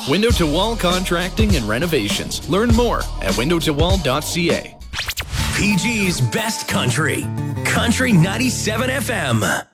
Window to Wall Contracting and Renovations. Learn more at windowtowall.ca. PG's Best Country. Country 97 FM.